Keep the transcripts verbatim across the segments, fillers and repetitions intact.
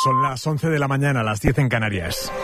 Son las once de la mañana, las diez en Canarias.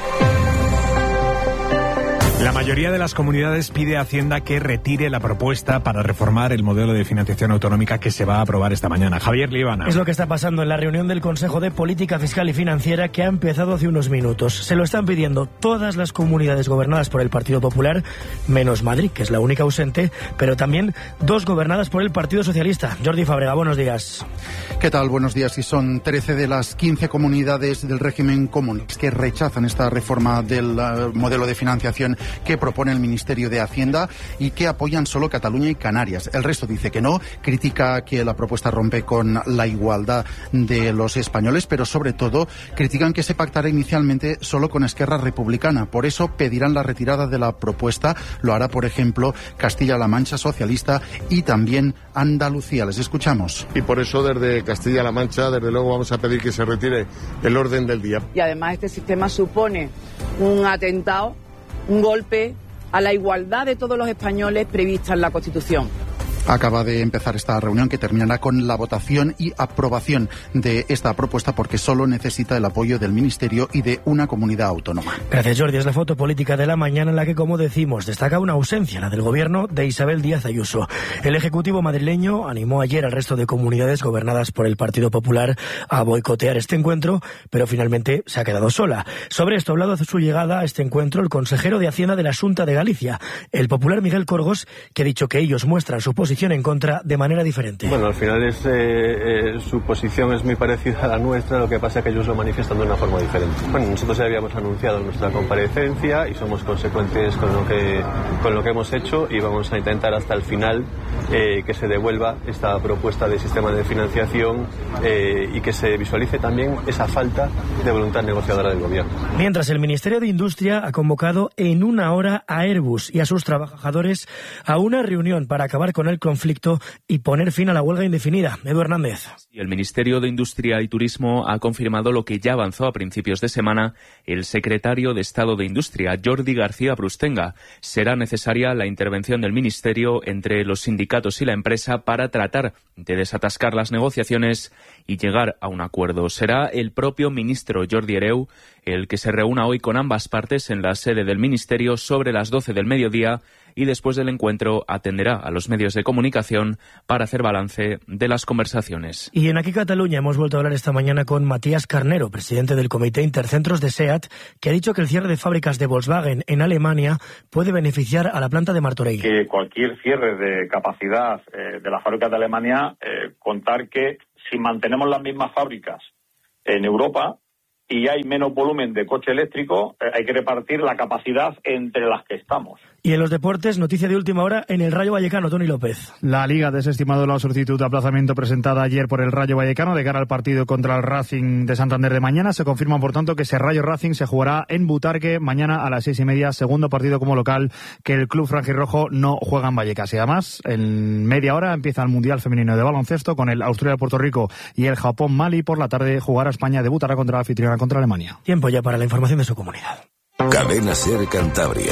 La mayoría de las comunidades pide a Hacienda que retire la propuesta para reformar el modelo de financiación autonómica que se va a aprobar esta mañana. Javier Líbana. Es lo que está pasando en la reunión del Consejo de Política Fiscal y Financiera que ha empezado hace unos minutos. Se lo están pidiendo todas las comunidades gobernadas por el Partido Popular, menos Madrid, que es la única ausente, pero también dos gobernadas por el Partido Socialista. Jordi Fábrega, buenos días. ¿Qué tal? Buenos días. Y son trece de las quince comunidades del régimen común que rechazan esta reforma del uh, modelo de financiación que propone el Ministerio de Hacienda y que apoyan solo Cataluña y Canarias. El resto dice que no, critica que la propuesta rompe con la igualdad de los españoles, pero sobre todo critican que se pactara inicialmente solo con Esquerra Republicana. Por eso pedirán la retirada de la propuesta. Lo hará, por ejemplo, Castilla-La Mancha Socialista y también Andalucía. Les escuchamos. Y por eso desde Castilla-La Mancha, desde luego, vamos a pedir que se retire el orden del día. Y además este sistema supone un atentado, un golpe a la igualdad de todos los españoles prevista en la Constitución. Acaba de empezar esta reunión que terminará con la votación y aprobación de esta propuesta porque solo necesita el apoyo del Ministerio y de una comunidad autónoma. Gracias, Jordi. Es la foto política de la mañana en la que, como decimos, destaca una ausencia, la del gobierno de Isabel Díaz Ayuso. El Ejecutivo madrileño animó ayer al resto de comunidades gobernadas por el Partido Popular a boicotear este encuentro, pero finalmente se ha quedado sola. Sobre esto ha hablado de su llegada a este encuentro el consejero de Hacienda de la Xunta de Galicia, el popular Miguel Corgos, que ha dicho que ellos muestran su posición en contra de manera diferente. Bueno, al final es, eh, eh, su posición es muy parecida a la nuestra, lo que pasa es que ellos lo manifiestan de una forma diferente. Bueno, nosotros ya habíamos anunciado nuestra comparecencia y somos consecuentes con lo que, con lo que hemos hecho y vamos a intentar hasta el final eh, que se devuelva esta propuesta de sistema de financiación eh, y que se visualice también esa falta de voluntad negociadora del gobierno. Mientras, el Ministerio de Industria ha convocado en una hora a Airbus y a sus trabajadores a una reunión para acabar con el conflicto y poner fin a la huelga indefinida. Edu Hernández. El Ministerio de Industria y Turismo ha confirmado lo que ya avanzó a principios de semana el secretario de Estado de Industria, Jordi García Brustenga. Será necesaria la intervención del Ministerio entre los sindicatos y la empresa para tratar de desatascar las negociaciones y llegar a un acuerdo. Será el propio ministro Jordi Hereu el que se reúna hoy con ambas partes en la sede del Ministerio sobre las doce del mediodía y después del encuentro atenderá a los medios de comunicación para hacer balance de las conversaciones. Y en Aquí Cataluña hemos vuelto a hablar esta mañana con Matías Carnero, presidente del Comité Intercentros de SEAT, que ha dicho que el cierre de fábricas de Volkswagen en Alemania puede beneficiar a la planta de Martorell. Que cualquier cierre de capacidad eh, de las fábricas de Alemania, eh, contar que si mantenemos las mismas fábricas en Europa y hay menos volumen de coche eléctrico, eh, hay que repartir la capacidad entre las que estamos. Y en los deportes, noticia de última hora en el Rayo Vallecano, Toni López. La Liga ha desestimado la solicitud de aplazamiento presentada ayer por el Rayo Vallecano de cara al partido contra el Racing de Santander de mañana. Se confirma, por tanto, que ese Rayo Racing se jugará en Butarque mañana a las seis y media, segundo partido como local que el club franjirrojo no juega en Vallecas. Y además, en media hora empieza el Mundial Femenino de Baloncesto con el Australia-Puerto Rico y el Japón-Mali. Por la tarde jugará España, debutará contra la anfitriona contra Alemania. Tiempo ya para la información de su comunidad. Cadena Ser Cantabria.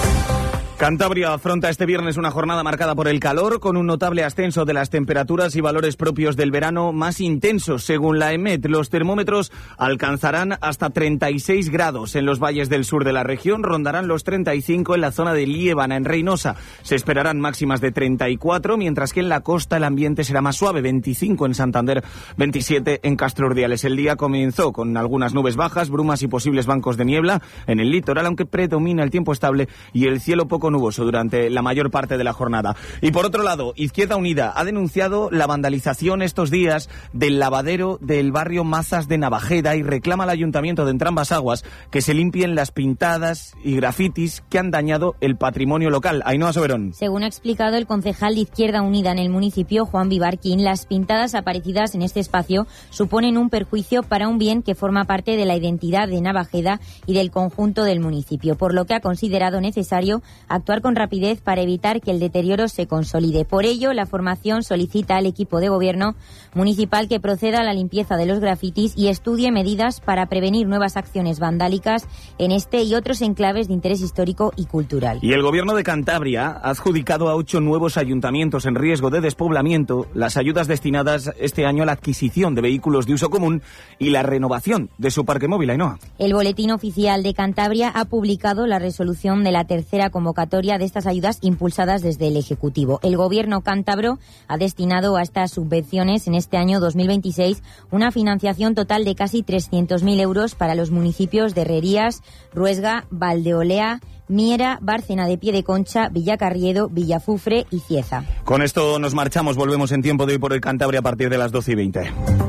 Cantabria afronta este viernes una jornada marcada por el calor, con un notable ascenso de las temperaturas y valores propios del verano más intensos. Según la EMET, los termómetros alcanzarán hasta treinta y seis grados en los valles del sur de la región, rondarán los treinta y cinco en la zona de Liébana, en Reynosa. Se esperarán máximas de treinta y cuatro, mientras que en la costa el ambiente será más suave, veinticinco en Santander, veintisiete en Castro Urdiales. El día comenzó con algunas nubes bajas, brumas y posibles bancos de niebla en el litoral, aunque predomina el tiempo estable y el cielo poco nuboso durante la mayor parte de la jornada. Y por otro lado, Izquierda Unida ha denunciado la vandalización estos días del lavadero del barrio Mazas de Navajeda y reclama al Ayuntamiento de Entrambas Aguas que se limpien las pintadas y grafitis que han dañado el patrimonio local. Ainhoa Soberón. Según ha explicado el concejal de Izquierda Unida en el municipio, Juan Vivarquín, las pintadas aparecidas en este espacio suponen un perjuicio para un bien que forma parte de la identidad de Navajeda y del conjunto del municipio, por lo que ha considerado necesario actuar actuar con rapidez para evitar que el deterioro se consolide. Por ello, la formación solicita al equipo de gobierno municipal que proceda a la limpieza de los grafitis y estudie medidas para prevenir nuevas acciones vandálicas en este y otros enclaves de interés histórico y cultural. Y el gobierno de Cantabria ha adjudicado a ocho nuevos ayuntamientos en riesgo de despoblamiento las ayudas destinadas este año a la adquisición de vehículos de uso común y la renovación de su parque móvil. Ainhoa. El Boletín Oficial de Cantabria ha publicado la resolución de la tercera convocatoria de estas ayudas impulsadas desde el Ejecutivo. El gobierno cántabro ha destinado a estas subvenciones en este año dos mil veintiséis una financiación total de casi trescientos mil euros para los municipios de Herrerías, Ruesga, Valdeolea, Miera, Bárcena de Piedeconcha, Villacarriedo, Villafufre y Cieza. Con esto nos marchamos, volvemos en Tiempo de Hoy por el Cantabria a partir de las doce y veinte.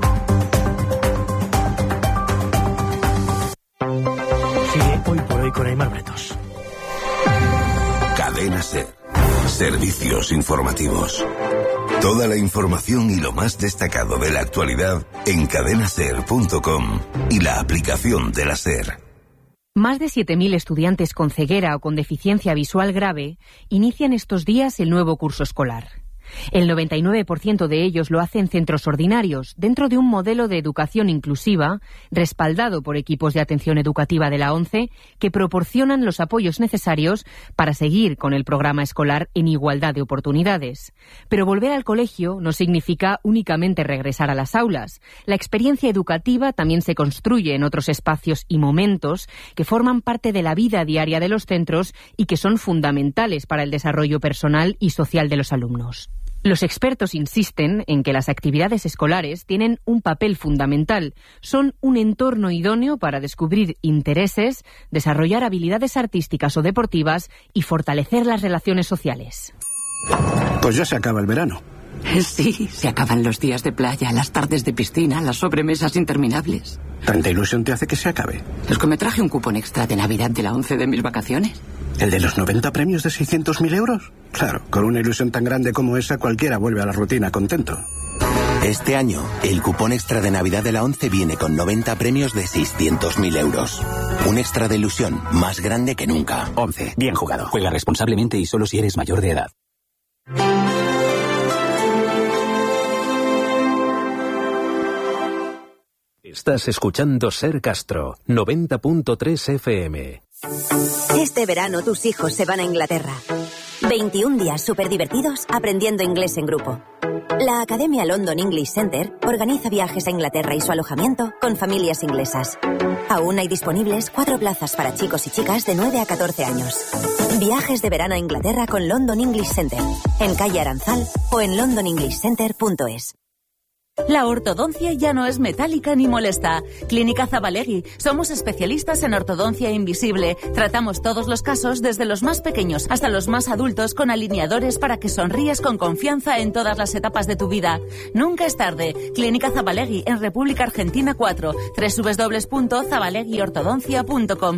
Sigue Hoy por Hoy con Aimar Bretos. Cadena SER. Servicios informativos. Toda la información y lo más destacado de la actualidad en cadena ser punto com y la aplicación de la SER. Más de siete mil estudiantes con ceguera o con deficiencia visual grave inician estos días el nuevo curso escolar. El noventa y nueve por ciento de ellos lo hace en centros ordinarios, dentro de un modelo de educación inclusiva, respaldado por equipos de atención educativa de la ONCE, que proporcionan los apoyos necesarios para seguir con el programa escolar en igualdad de oportunidades. Pero volver al colegio no significa únicamente regresar a las aulas. La experiencia educativa también se construye en otros espacios y momentos que forman parte de la vida diaria de los centros y que son fundamentales para el desarrollo personal y social de los alumnos. Los expertos insisten en que las actividades escolares tienen un papel fundamental. Son un entorno idóneo para descubrir intereses, desarrollar habilidades artísticas o deportivas y fortalecer las relaciones sociales. Pues ya se acaba el verano. Sí, se acaban los días de playa, las tardes de piscina, las sobremesas interminables. ¿Tanta ilusión te hace que se acabe? Es que me traje un cupón extra de Navidad de la ONCE de mis vacaciones. ¿El de los noventa premios de seiscientos mil euros? Claro, con una ilusión tan grande como esa, cualquiera vuelve a la rutina contento. Este año, el cupón extra de Navidad de la ONCE viene con noventa premios de seiscientos mil euros. Un extra de ilusión más grande que nunca. ONCE, bien jugado. Juega responsablemente y solo si eres mayor de edad. Estás escuchando Ser Castro, noventa punto tres F M. Este verano tus hijos se van a Inglaterra. veintiún días súper divertidos aprendiendo inglés en grupo. La Academia London English Center organiza viajes a Inglaterra y su alojamiento con familias inglesas. Aún hay disponibles cuatro plazas para chicos y chicas de nueve a catorce años. Viajes de verano a Inglaterra con London English Center, en calle Aranzal o en london english center punto es. La ortodoncia ya no es metálica ni molesta. Clínica Zabalegui. Somos especialistas en ortodoncia invisible. Tratamos todos los casos, desde los más pequeños hasta los más adultos, con alineadores para que sonríes con confianza en todas las etapas de tu vida. Nunca es tarde. Clínica Zabalegui, en República Argentina cuatro. doble u doble u doble u punto zabalegui ortodoncia punto com.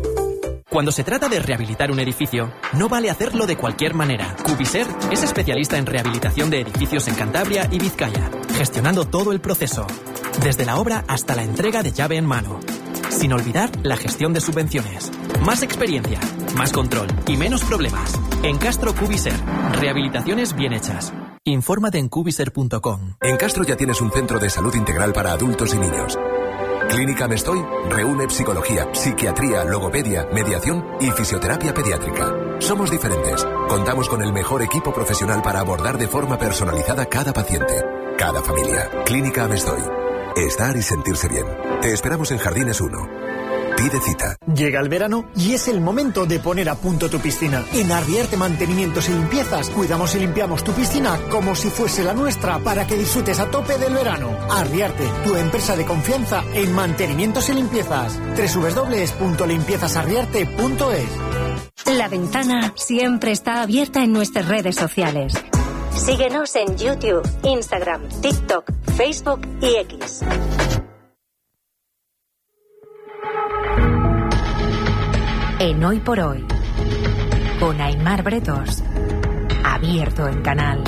Cuando se trata de rehabilitar un edificio, no vale hacerlo de cualquier manera. Cubiser es especialista en rehabilitación de edificios en Cantabria y Vizcaya, gestionando todo el proceso, desde la obra hasta la entrega de llave en mano. Sin olvidar la gestión de subvenciones. Más experiencia, más control y menos problemas. En Castro Cubiser, rehabilitaciones bien hechas. Infórmate en cubiser punto com. En Castro ya tienes un centro de salud integral para adultos y niños. Clínica Mestoy reúne psicología, psiquiatría, logopedia, mediación y fisioterapia pediátrica. Somos diferentes. Contamos con el mejor equipo profesional para abordar de forma personalizada cada paciente, cada familia. Clínica Mestoy. Estar y sentirse bien. Te esperamos en Jardines uno. Pide cita. Llega el verano y es el momento de poner a punto tu piscina. En Arriarte Mantenimientos y Limpiezas cuidamos y limpiamos tu piscina como si fuese la nuestra para que disfrutes a tope del verano. Arriarte, tu empresa de confianza en mantenimientos y limpiezas. doble u doble u doble u punto limpiezas arriarte punto es. La ventana siempre está abierta en nuestras redes sociales. Síguenos en YouTube, Instagram, TikTok, Facebook y X. En Hoy por Hoy, con Aimar Bretos, abierto en canal.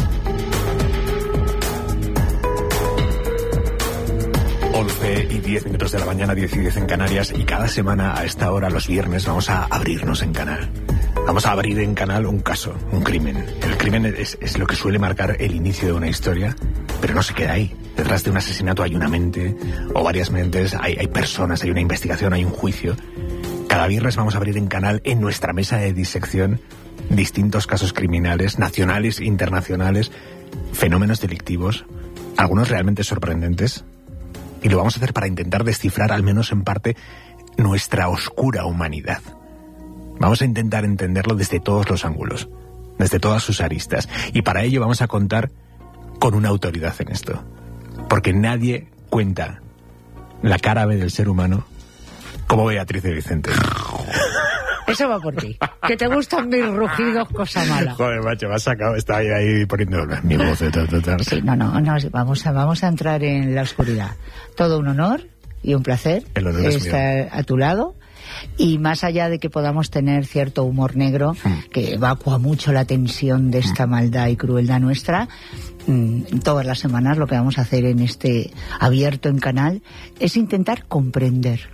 once y diez minutos de la mañana, diez y diez en Canarias, y cada semana a esta hora, los viernes, vamos a abrirnos en canal. Vamos a abrir en canal un caso, un crimen. El crimen es, es lo que suele marcar el inicio de una historia, pero no se queda ahí. Detrás de un asesinato hay una mente, o varias mentes, hay, hay personas, hay una investigación, hay un juicio. Cada viernes vamos a abrir en canal, en nuestra mesa de disección, distintos casos criminales, nacionales, internacionales, fenómenos delictivos, algunos realmente sorprendentes, y lo vamos a hacer para intentar descifrar, al menos en parte, nuestra oscura humanidad. Vamos a intentar entenderlo desde todos los ángulos, desde todas sus aristas, y para ello vamos a contar con una autoridad en esto, porque nadie cuenta la cara B del ser humano como Beatriz de Vicente. Eso va por ti. Que te gustan mis rugidos, cosa mala. Joder, macho, me has sacado, estaba ahí, ahí poniendo mi voz. Ta, ta, ta. Sí, no, no, no, vamos a, vamos a entrar en la oscuridad. Todo un honor y un placer estar a tu lado. Y más allá de que podamos tener cierto humor negro, mm. que evacúa mucho la tensión de esta maldad y crueldad nuestra, mm, todas las semanas lo que vamos a hacer en este abierto en canal es intentar comprender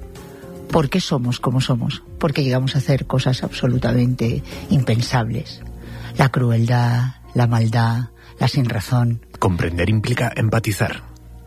por qué somos como somos, porque llegamos a hacer cosas absolutamente impensables. La crueldad, la maldad, la sinrazón. Comprender implica empatizar.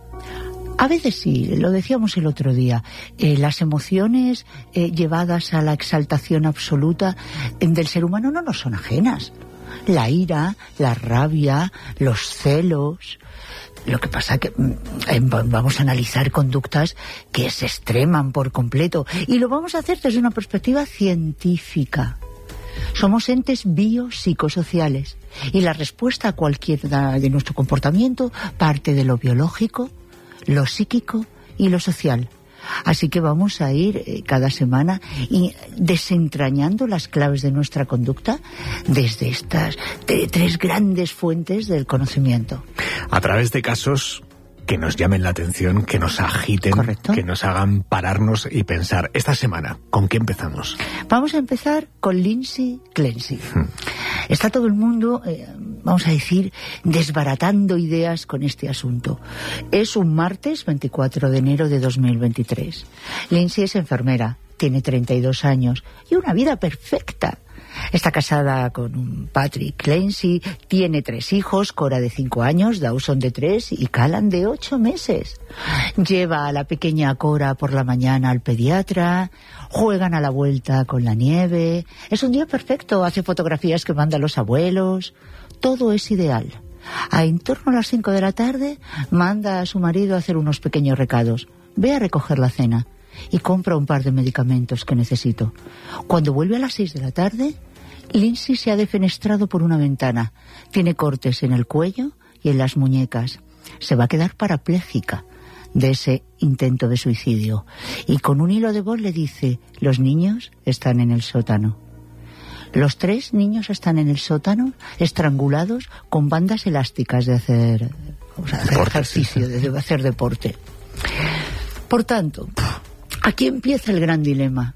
A veces sí, lo decíamos el otro día, eh, las emociones eh, llevadas a la exaltación absoluta eh, del ser humano no nos son ajenas. La ira, la rabia, los celos. Lo que pasa que eh, vamos a analizar conductas que se extreman por completo y lo vamos a hacer desde una perspectiva científica. Somos entes biopsicosociales y la respuesta a cualquiera de nuestro comportamiento parte de lo biológico, lo psíquico y lo social. Así que vamos a ir eh, cada semana y desentrañando las claves de nuestra conducta desde estas de, tres grandes fuentes del conocimiento. A través de casos que nos llamen la atención, que nos agiten, ¿correcto?, que nos hagan pararnos y pensar. Esta semana, ¿con qué empezamos? Vamos a empezar con Lindsay Clancy. Hmm. Está todo el mundo, eh, vamos a decir, desbaratando ideas con este asunto. Es un martes veinticuatro de enero de dos mil veintitrés. Lindsay es enfermera, tiene treinta y dos años y una vida perfecta. Está casada con un Patrick Clancy, tiene tres hijos, Cora de cinco años, Dawson de tres y Callan de ocho meses. Lleva a la pequeña Cora por la mañana al pediatra, juegan a la vuelta con la nieve. Es un día perfecto, hace fotografías que manda a los abuelos. Todo es ideal. A en torno a las cinco de la tarde manda a su marido a hacer unos pequeños recados. Ve a recoger la cena y compra un par de medicamentos que necesito. Cuando vuelve a las seis de la tarde, Lindsay se ha defenestrado por una ventana. Tiene cortes en el cuello y en las muñecas. Se va a quedar parapléjica de ese intento de suicidio. Y con un hilo de voz le dice: los niños están en el sótano. Los tres niños están en el sótano, estrangulados con bandas elásticas de hacer, o sea, hacer ejercicio, de hacer deporte. Por tanto, aquí empieza el gran dilema.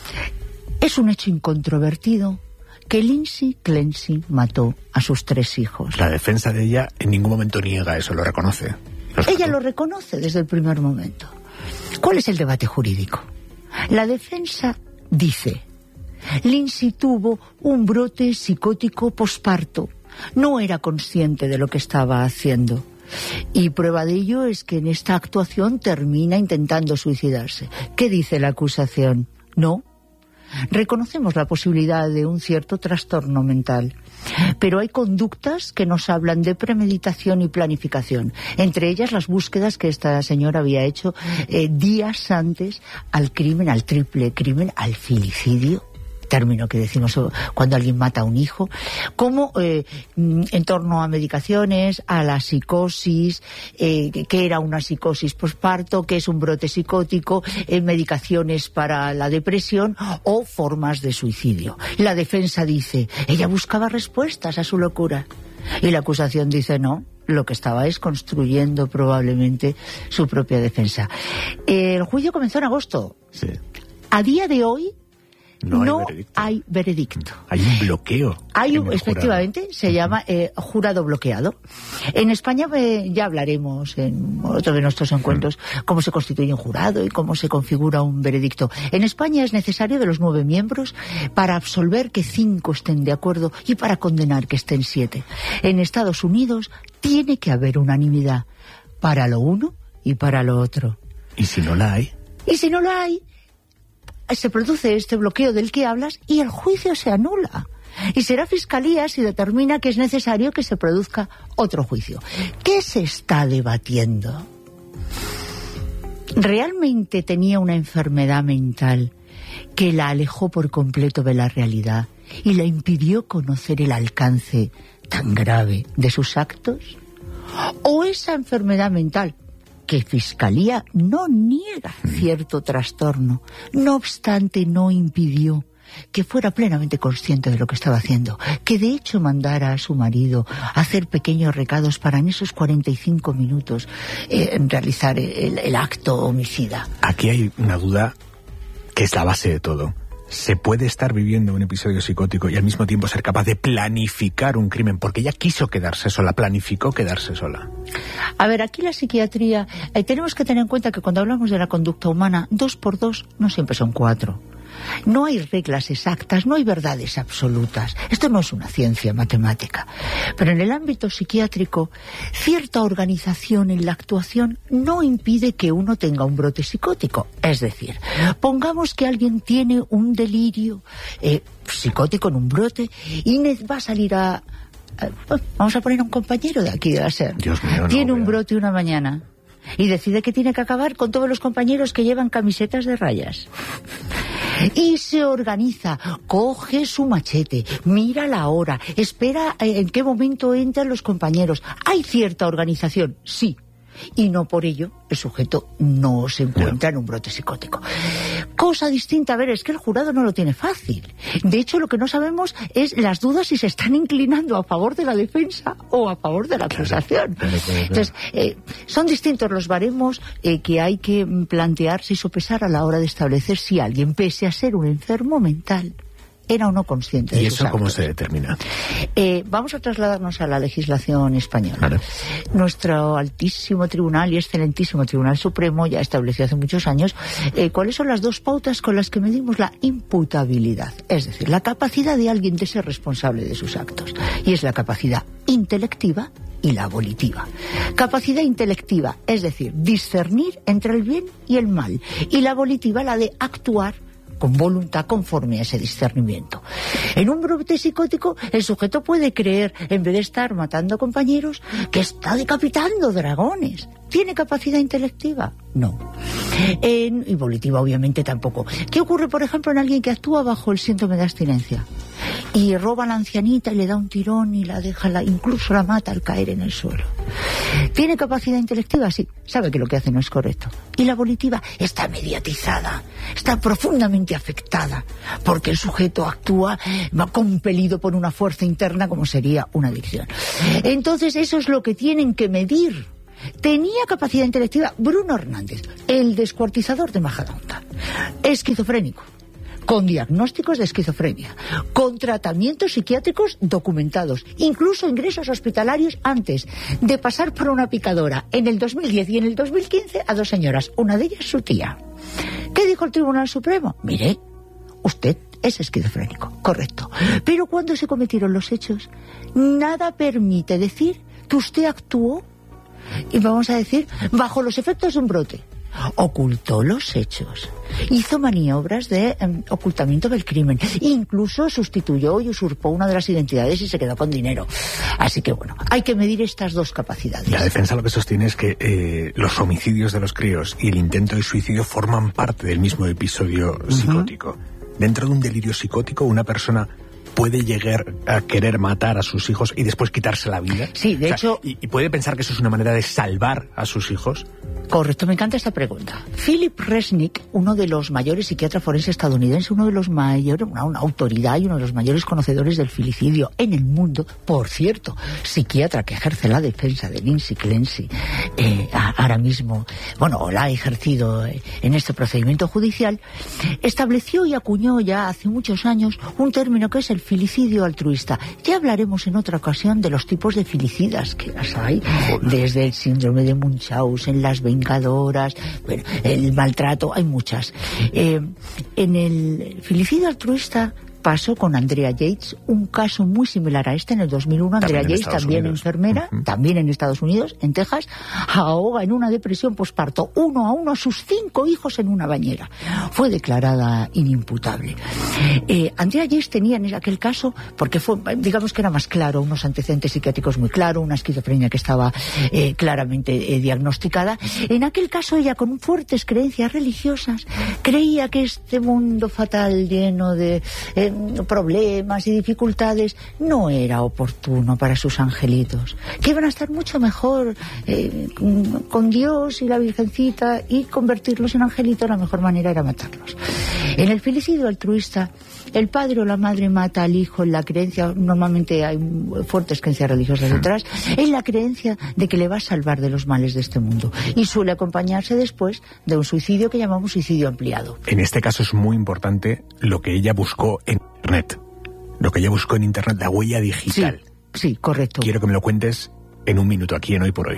Es un hecho incontrovertido que Lindsay Clancy mató a sus tres hijos. La defensa de ella en ningún momento niega eso, lo reconoce. ¿Los ella mató? Lo reconoce desde el primer momento. ¿Cuál es el debate jurídico? La defensa dice: Lindsay tuvo un brote psicótico posparto. No era consciente de lo que estaba haciendo. Y prueba de ello es que en esta actuación termina intentando suicidarse. ¿Qué dice la acusación? No. Reconocemos la posibilidad de un cierto trastorno mental, pero hay conductas que nos hablan de premeditación y planificación, entre ellas las búsquedas que esta señora había hecho eh, días antes al crimen, al triple crimen, al filicidio, término que decimos cuando alguien mata a un hijo, como eh, en torno a medicaciones, a la psicosis, eh, qué era una psicosis posparto, qué es un brote psicótico, eh, medicaciones para la depresión o formas de suicidio. La defensa dice: ella buscaba respuestas a su locura. Y la acusación dice: no, lo que estaba es construyendo probablemente su propia defensa. El juicio comenzó en agosto. Sí. A día de hoy, No, no hay veredicto. Hay veredicto. Hay un bloqueo. Hay un, efectivamente, jurado. Se llama eh, jurado bloqueado. En España eh, ya hablaremos en otro de nuestros encuentros mm. cómo se constituye un jurado y cómo se configura un veredicto. En España es necesario de los nueve miembros para absolver que cinco estén de acuerdo y para condenar que estén siete. En Estados Unidos tiene que haber unanimidad para lo uno y para lo otro. ¿Y si no la hay? Y si no la hay, se produce este bloqueo del que hablas y el juicio se anula. Y será Fiscalía si determina que es necesario que se produzca otro juicio. ¿Qué se está debatiendo? ¿Realmente tenía una enfermedad mental que la alejó por completo de la realidad y la impidió conocer el alcance tan grave de sus actos? ¿O esa enfermedad mental, que Fiscalía no niega cierto trastorno, no obstante no impidió que fuera plenamente consciente de lo que estaba haciendo, que de hecho mandara a su marido a hacer pequeños recados para en esos cuarenta y cinco minutos eh, realizar el, el acto homicida? Aquí hay una duda que es la base de todo. ¿Se puede estar viviendo un episodio psicótico y al mismo tiempo ser capaz de planificar un crimen? Porque ella quiso quedarse sola, planificó quedarse sola. A ver, aquí la psiquiatría, eh, tenemos que tener en cuenta que cuando hablamos de la conducta humana, dos por dos no siempre son cuatro. No hay reglas exactas, no hay verdades absolutas. Esto no es una ciencia matemática. Pero en el ámbito psiquiátrico, cierta organización en la actuación no impide que uno tenga un brote psicótico. Es decir, pongamos que alguien tiene un delirio eh, psicótico en un brote y va a salir a... a vamos a poner a un compañero de aquí de la SER. Dios mío, no, tiene un vea. brote una mañana y decide que tiene que acabar con todos los compañeros que llevan camisetas de rayas. Y se organiza, coge su machete, mira la hora, espera en qué momento entran los compañeros. Hay cierta organización, sí, y no por ello el sujeto no se encuentra en un brote psicótico. Cosa distinta, a ver, es que el jurado no lo tiene fácil. De hecho, lo que no sabemos es las dudas si se están inclinando a favor de la defensa o a favor de la acusación. Claro, claro, claro. Entonces, eh, son distintos los baremos eh, que hay que plantearse y sopesar a la hora de establecer si alguien, pese a ser un enfermo mental, era o no consciente de ¿Y sus eso cómo actos. se determina? Eh, vamos a trasladarnos a la legislación española. Claro. Nuestro altísimo tribunal y excelentísimo Tribunal Supremo ya estableció hace muchos años eh, cuáles son las dos pautas con las que medimos la imputabilidad, es decir, la capacidad de alguien de ser responsable de sus actos. Y es la capacidad intelectiva y la volitiva. Capacidad intelectiva, es decir, discernir entre el bien y el mal. Y la volitiva, la de actuar con voluntad conforme a ese discernimiento. En un brote psicótico, el sujeto puede creer, en vez de estar matando compañeros, que está decapitando dragones. ¿Tiene capacidad intelectiva? No. En, y volitiva, obviamente, tampoco. ¿Qué ocurre, por ejemplo, en alguien que actúa bajo el síndrome de abstinencia? Y roba a la ancianita y le da un tirón y la deja, la, incluso la mata al caer en el suelo. ¿Tiene capacidad intelectiva? Sí. Sabe que lo que hace no es correcto. Y la volitiva está mediatizada, está profundamente afectada, porque el sujeto actúa, va compelido por una fuerza interna como sería una adicción. Entonces, eso es lo que tienen que medir. Tenía capacidad intelectiva Bruno Hernández, el descuartizador de Majadahonda, esquizofrénico, con diagnósticos de esquizofrenia, con tratamientos psiquiátricos documentados, incluso ingresos hospitalarios antes de pasar por una picadora en el dos mil diez y en el dos mil quince a dos señoras, una de ellas su tía. ¿Qué dijo el Tribunal Supremo? Mire, usted es esquizofrénico, correcto, pero cuando se cometieron los hechos, nada permite decir que usted actuó, y vamos a decir, bajo los efectos de un brote. Ocultó los hechos, hizo maniobras de um, ocultamiento del crimen, incluso sustituyó y usurpó una de las identidades y se quedó con dinero. Así que bueno, hay que medir estas dos capacidades. La defensa lo que sostiene es que eh, los homicidios de los críos y el intento de suicidio forman parte del mismo episodio uh-huh. psicótico. Dentro de un delirio psicótico, una persona puede llegar a querer matar a sus hijos y después quitarse la vida. Sí, de o sea, hecho... Y, y puede pensar que eso es una manera de salvar a sus hijos. Correcto, me encanta esta pregunta. Philip Resnick, uno de los mayores psiquiatras forenses estadounidenses, uno de los mayores, una, una autoridad y uno de los mayores conocedores del filicidio en el mundo, por cierto, psiquiatra que ejerce la defensa de Lindsay Clancy, eh, ahora mismo, bueno, la ha ejercido en este procedimiento judicial, estableció y acuñó ya hace muchos años un término que es el filicidio altruista. Ya hablaremos en otra ocasión de los tipos de filicidas que las hay, desde el síndrome de Munchausen, las vengadoras, bueno, el maltrato, hay muchas. Eh, en el filicidio altruista pasó con Andrea Yates, un caso muy similar a este en el dos mil uno. Andrea Yates, también Unidos. enfermera, uh-huh. también en Estados Unidos, en Texas, ahoga en una depresión posparto uno a uno a sus cinco hijos en una bañera. Fue declarada inimputable. Eh, Andrea Yates tenía en aquel caso, porque fue, digamos que era más claro, unos antecedentes psiquiátricos muy claros, una esquizofrenia que estaba eh, claramente eh, diagnosticada. En aquel caso ella, con fuertes creencias religiosas, creía que este mundo fatal lleno de eh, problemas y dificultades no era oportuno para sus angelitos, que iban a estar mucho mejor eh, con Dios y la Virgencita, y convertirlos en angelitos la mejor manera era matarlos. En el filicidio altruista, el padre o la madre mata al hijo en la creencia, normalmente hay fuertes creencias religiosas detrás, en la creencia de que le va a salvar de los males de este mundo, y suele acompañarse después de un suicidio que llamamos suicidio ampliado. En este caso es muy importante lo que ella buscó en Internet, lo que ella buscó en Internet, la huella digital. Sí, sí, correcto. Quiero que me lo cuentes en un minuto aquí en Hoy por Hoy.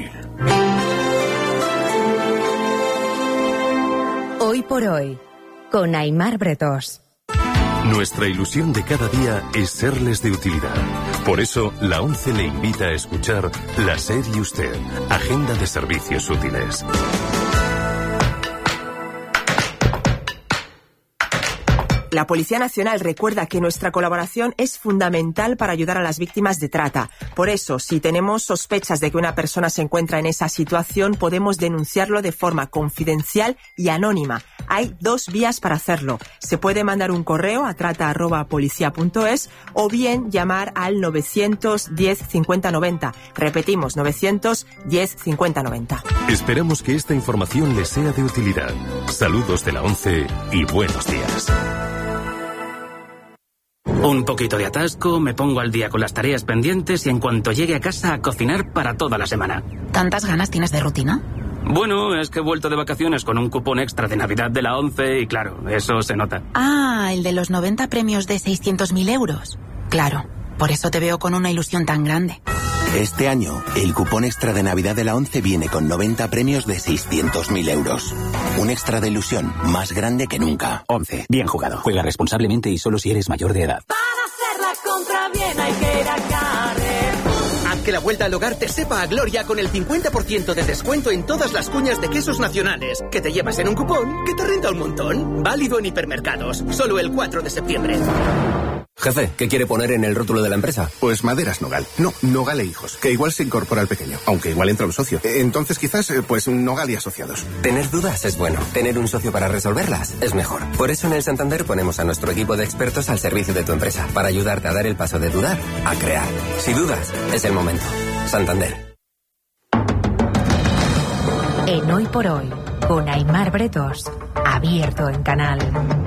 Hoy por Hoy, con Aimar Bretós. Nuestra ilusión de cada día es serles de utilidad. Por eso, la ONCE le invita a escuchar La SER y Usted, Agenda de Servicios Útiles. La Policía Nacional recuerda que nuestra colaboración es fundamental para ayudar a las víctimas de trata. Por eso, si tenemos sospechas de que una persona se encuentra en esa situación, podemos denunciarlo de forma confidencial y anónima. Hay dos vías para hacerlo. Se puede mandar un correo a trata arroba policía punto es o bien llamar al novecientos diez cincuenta noventa. Repetimos, novecientos diez cincuenta noventa. Esperamos que esta información les sea de utilidad. Saludos de la ONCE y buenos días. Un poquito de atasco, me pongo al día con las tareas pendientes y en cuanto llegue a casa a cocinar para toda la semana. ¿Tantas ganas tienes de rutina? Bueno, es que he vuelto de vacaciones con un cupón extra de Navidad de la ONCE y claro, eso se nota. Ah, el de los noventa premios de seiscientos mil euros. Claro, por eso te veo con una ilusión tan grande. Este año, el cupón extra de Navidad de la ONCE viene con noventa premios de seiscientos mil euros. Un extra de ilusión más grande que nunca. ONCE, bien jugado. Juega responsablemente y solo si eres mayor de edad. Para hacer la compra bien hay que ir a Carrefour. Haz que la vuelta al hogar te sepa a gloria con el cincuenta por ciento de descuento en todas las cuñas de quesos nacionales, que te llevas en un cupón que te renta un montón. Válido en hipermercados, solo el cuatro de septiembre. Jefe, ¿qué quiere poner en el rótulo de la empresa? Pues Maderas Nogal. No, Nogal e Hijos, que igual se incorpora al pequeño, aunque igual entra un socio. Entonces quizás, pues Nogal y Asociados. Tener dudas es bueno. Tener un socio para resolverlas es mejor. Por eso en el Santander ponemos a nuestro equipo de expertos al servicio de tu empresa, para ayudarte a dar el paso de dudar a crear. Si dudas, es el momento. Santander. En Hoy por Hoy, con Aimar Bretós, abierto en Canal.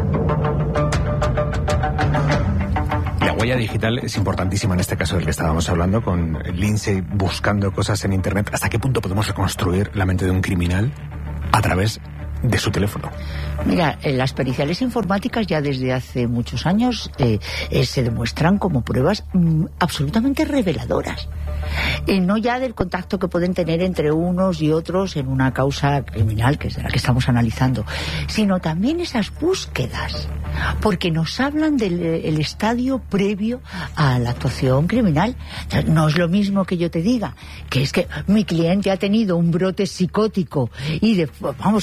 La huella digital es importantísima en este caso del que estábamos hablando, con Lindsay buscando cosas en Internet. ¿Hasta qué punto podemos reconstruir la mente de un criminal a través de su teléfono? Mira, las periciales informáticas ya desde hace muchos años eh, eh, se demuestran como pruebas mm, absolutamente reveladoras. Eh, no ya del contacto que pueden tener entre unos y otros en una causa criminal, que es de la que estamos analizando, sino también esas búsquedas, porque nos hablan del el estadio previo a la actuación criminal. No es lo mismo que yo te diga que es que mi cliente ha tenido un brote psicótico y de, vamos, que ha pasado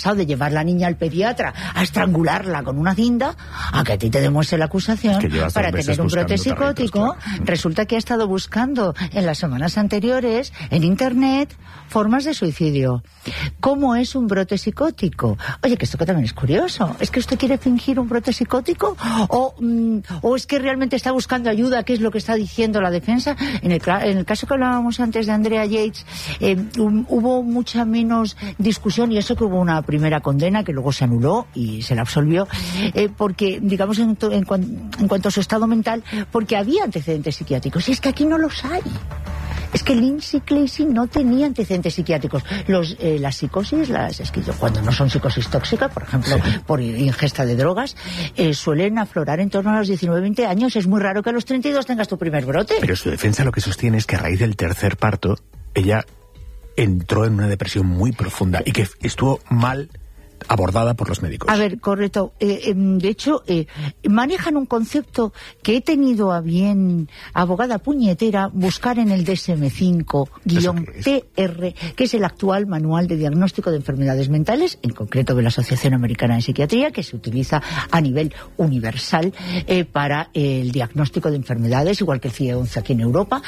pasado de llevar la niña al pediatra a estrangularla con una cinta a que a ti te demuestre la acusación es que para tener un brote psicótico. Claro. Resulta que ha estado buscando en las semanas anteriores en internet formas de suicidio. ¿Cómo es un brote psicótico? Oye, que esto que también es curioso. ¿Es que usted quiere fingir un brote psicótico? ¿O, mm, o es que realmente está buscando ayuda? ¿Qué es lo que está diciendo la defensa? En el, en el caso que hablábamos antes de Andrea Yates, eh, um, hubo mucha menos discusión, y eso que hubo una primera condena que luego se anuló y se la absolvió, eh, porque, digamos, en, to, en, en cuanto a su estado mental, porque había antecedentes psiquiátricos. Y es que aquí no los hay. Es que Lindsay Clancy no tenía antecedentes psiquiátricos. Los, eh, las psicosis, las, es que cuando no son psicosis tóxicas, por ejemplo, sí. por ingesta de drogas, eh, suelen aflorar en torno a los diecinueve veinte años. Es muy raro que a los treinta y dos tengas tu primer brote. Pero su defensa lo que sostiene es que a raíz del tercer parto, ella entró en una depresión muy profunda y que estuvo mal abordada por los médicos. A ver, correcto. Eh, eh, de hecho, eh, manejan un concepto que he tenido a bien, abogada puñetera, buscar en el D S M cinco T R, que es el actual manual de diagnóstico de enfermedades mentales, en concreto de la Asociación Americana de Psiquiatría, que se utiliza a nivel universal eh, para el diagnóstico de enfermedades, igual que el C I E once aquí en Europa.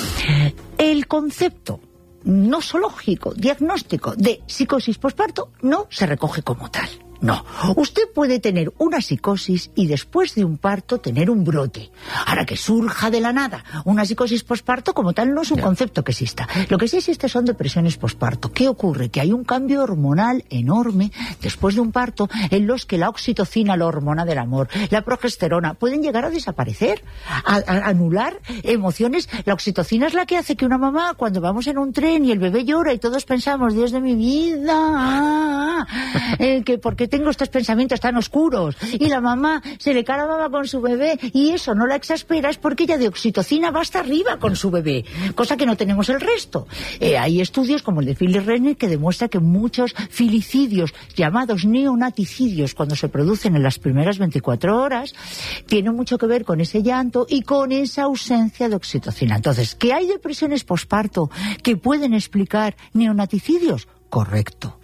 El concepto nosológico, diagnóstico de psicosis posparto no se recoge como tal. No, usted puede tener una psicosis y después de un parto tener un brote. Ahora, que surja de la nada una psicosis posparto como tal no es un yeah. concepto que exista. Lo que sí existe son depresiones posparto. ¿Qué ocurre? Que hay un cambio hormonal enorme después de un parto en los que la oxitocina, la hormona del amor, la progesterona pueden llegar a desaparecer, a, a anular emociones. La oxitocina es la que hace que una mamá, cuando vamos en un tren y el bebé llora y todos pensamos, Dios de mi vida, ah, eh, que porque tengo estos pensamientos tan oscuros, y la mamá se le cae la baba con su bebé y eso no la exaspera, es porque ella de oxitocina va hasta arriba con su bebé, cosa que no tenemos el resto. Eh, hay estudios como el de Philip Renner que demuestra que muchos filicidios llamados neonaticidios, cuando se producen en las primeras veinticuatro horas, tienen mucho que ver con ese llanto y con esa ausencia de oxitocina. Entonces, ¿que hay depresiones posparto que pueden explicar neonaticidios? Correcto.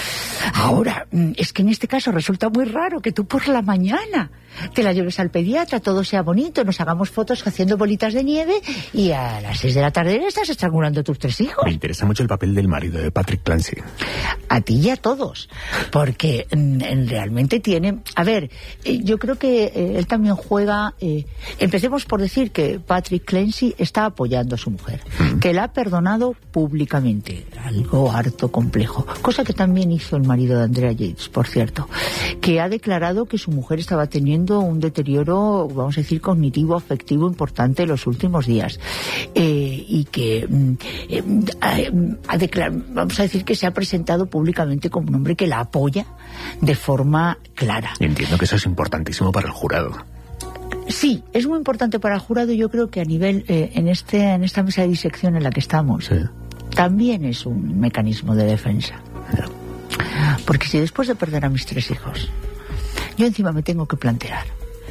Ahora, es que en este caso resulta muy raro que tú por la mañana te la lleves al pediatra, todo sea bonito, nos hagamos fotos haciendo bolitas de nieve y a las seis de la tarde estás estrangulando a tus tres hijos. Me interesa mucho el papel del marido de Patrick Clancy. A ti y a todos, porque mm, realmente tiene... A ver, eh, yo creo que eh, él también juega... Eh, empecemos por decir que Patrick Clancy está apoyando a su mujer, mm. que la ha perdonado públicamente, algo harto complejo, cosa que también hizo el marido de Andrea Yates, por cierto, que ha declarado que su mujer estaba teniendo un deterioro, vamos a decir, cognitivo, afectivo importante en los últimos días, eh, y que eh, ha declarado, vamos a decir, que se ha presentado públicamente como un hombre que la apoya de forma clara. Entiendo que eso es importantísimo para el jurado. Sí, es muy importante para el jurado. Yo creo que a nivel, eh, en este en esta mesa de disección en la que estamos, sí. también es un mecanismo de defensa. No. Porque si después de perder a mis tres hijos, yo encima me tengo que plantear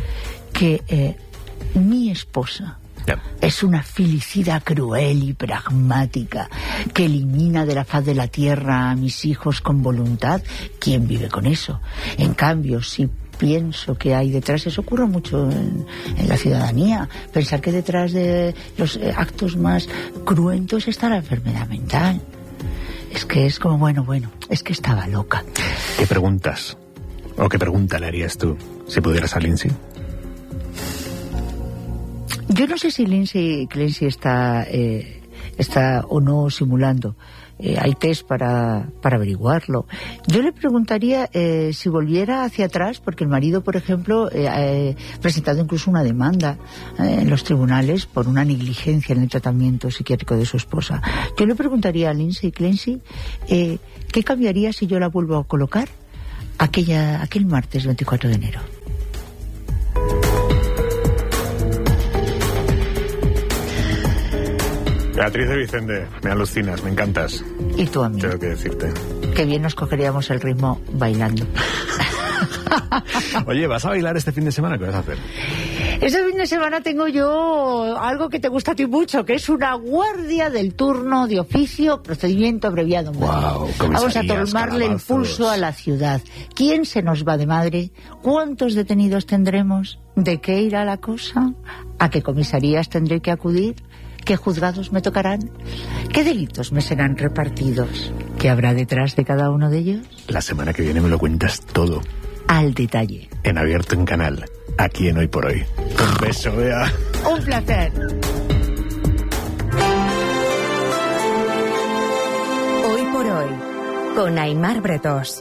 que eh, mi esposa yeah. es una filicida cruel y pragmática que elimina de la faz de la tierra a mis hijos con voluntad, ¿quién vive con eso? En cambio, si pienso que hay detrás, eso ocurre mucho en, en la ciudadanía, pensar que detrás de los eh, actos más cruentos está la enfermedad mental. Es que es como, bueno, bueno, es que estaba loca. ¿Qué preguntas o qué pregunta le harías tú si pudieras a Lindsay? Yo no sé si Lindsay Clancy está, eh, está o no simulando. Eh, hay test para, para averiguarlo. Yo le preguntaría eh, si volviera hacia atrás, porque el marido, por ejemplo, eh, ha presentado incluso una demanda eh, en los tribunales por una negligencia en el tratamiento psiquiátrico de su esposa. Yo le preguntaría a Lindsay Clancy eh, ¿qué cambiaría si yo la vuelvo a colocar aquella, aquel martes veinticuatro de enero? Beatriz de Vicente, me alucinas, me encantas. Y tú a mí. Tengo que decirte. Qué bien nos cogeríamos el ritmo bailando. Oye, ¿vas a bailar este fin de semana? ¿Qué vas a hacer? Este fin de semana tengo yo algo que te gusta a ti mucho, que es una guardia del turno de oficio, procedimiento abreviado. Wow, vamos a tomarle el pulso a la ciudad. ¿Quién se nos va de madre? ¿Cuántos detenidos tendremos? ¿De qué irá la cosa? ¿A qué comisarías tendré que acudir? ¿Qué juzgados me tocarán? ¿Qué delitos me serán repartidos? ¿Qué habrá detrás de cada uno de ellos? La semana que viene me lo cuentas todo. Al detalle. En Abierto en Canal, aquí en Hoy por Hoy. Un beso, Bea. Un placer. Hoy por Hoy, con Aimar Bretos.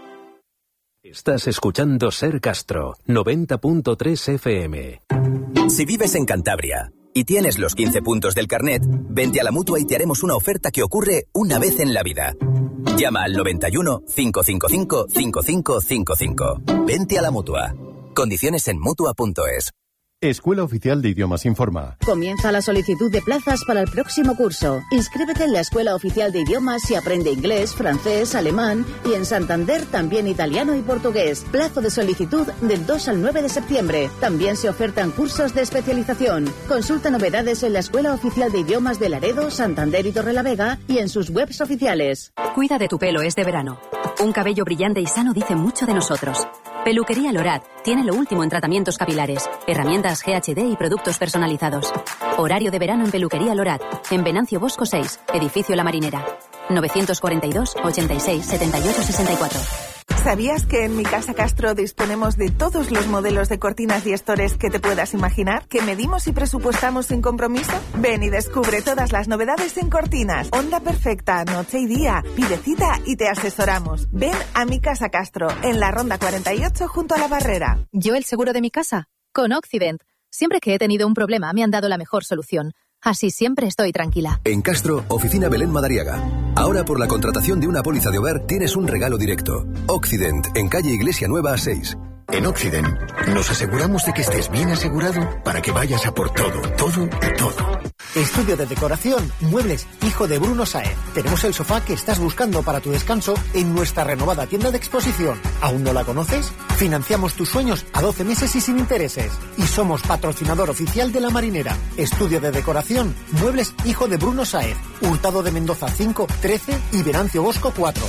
Estás escuchando Ser Castro, noventa punto tres F M. Si vives en Cantabria y tienes los quince puntos del carnet, vente a la Mutua y te haremos una oferta que ocurre una vez en la vida. Llama al noventa y uno, cinco cinco cinco, cinco cinco cinco cinco. Vente a la Mutua. Condiciones en Mutua punto es. Escuela Oficial de Idiomas informa. Comienza la solicitud de plazas para el próximo curso. Inscríbete en la Escuela Oficial de Idiomas y aprende inglés, francés, alemán y en Santander también italiano y portugués. Plazo de solicitud del dos al nueve de septiembre. También se ofertan cursos de especialización. Consulta novedades en la Escuela Oficial de Idiomas de Laredo, Santander y Torrelavega y en sus webs oficiales. Cuida de tu pelo este verano. Un cabello brillante y sano dice mucho de nosotros. Peluquería Lorat tiene lo último en tratamientos capilares, herramientas G H D y productos personalizados. Horario de verano en Peluquería Lorat, en Venancio Bosco seis, Edificio La Marinera. novecientos cuarenta y dos, ochenta y seis, setenta y ocho, sesenta y cuatro. ¿Sabías que en Mi Casa Castro disponemos de todos los modelos de cortinas y estores que te puedas imaginar? ¿Que medimos y presupuestamos sin compromiso? Ven y descubre todas las novedades en cortinas. Onda perfecta, noche y día. Pide cita y te asesoramos. Ven a Mi Casa Castro, en la Ronda cuarenta y ocho junto a la Barrera. ¿Yo el seguro de mi casa? Con Occident. Siempre que he tenido un problema me han dado la mejor solución. Así siempre estoy tranquila. En Castro, Oficina Belén Madariaga. Ahora por la contratación de una póliza de hogar tienes un regalo directo. Occident, en calle Iglesia Nueva seis. En Occident nos aseguramos de que estés bien asegurado para que vayas a por todo, todo y todo. Estudio de decoración, Muebles, hijo de Bruno Saez. Tenemos el sofá que estás buscando para tu descanso en nuestra renovada tienda de exposición. ¿Aún no la conoces? Financiamos tus sueños a doce meses y sin intereses. Y somos patrocinador oficial de La Marinera. Estudio de decoración, Muebles, hijo de Bruno Saez. Hurtado de Mendoza cinco, trece y Venancio Bosco cuatro.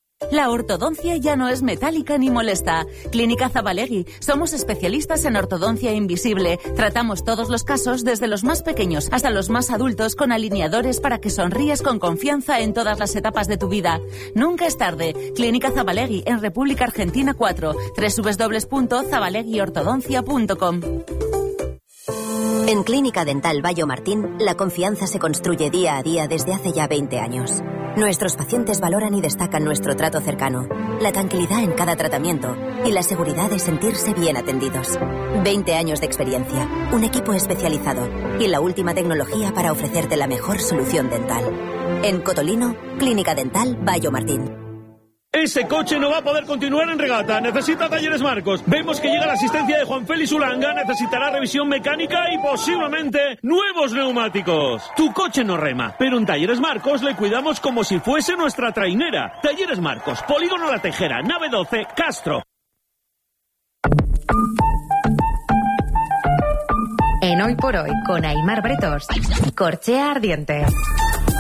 La ortodoncia ya no es metálica ni molesta. Clínica Zabalegui. Somos especialistas en ortodoncia invisible. Tratamos todos los casos, desde los más pequeños hasta los más adultos, con alineadores para que sonríes con confianza en todas las etapas de tu vida. Nunca es tarde. Clínica Zabalegui, en República Argentina cuatro. doble u doble u doble u punto zabalegui ortodoncia punto com. En Clínica Dental Bayo Martín, la confianza se construye día a día desde hace ya veinte años. Nuestros pacientes valoran y destacan nuestro trato cercano, la tranquilidad en cada tratamiento y la seguridad de sentirse bien atendidos. veinte años de experiencia, un equipo especializado y la última tecnología para ofrecerte la mejor solución dental. En Cotolino, Clínica Dental Bayo Martín. Ese coche no va a poder continuar en regata. Necesita Talleres Marcos. Vemos que llega la asistencia de Juan Félix Ulanga. Necesitará revisión mecánica y posiblemente nuevos neumáticos. Tu coche no rema, pero en Talleres Marcos le cuidamos como si fuese nuestra trainera. Talleres Marcos, Polígono La Tejera, nave doce, Castro. En Hoy por Hoy, con Aimar Bretos, Corchea Ardiente.